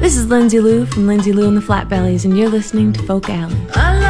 This is Lindsay Lou from Lindsay Lou and the Flat Bellies, and you're listening to Folk Alley.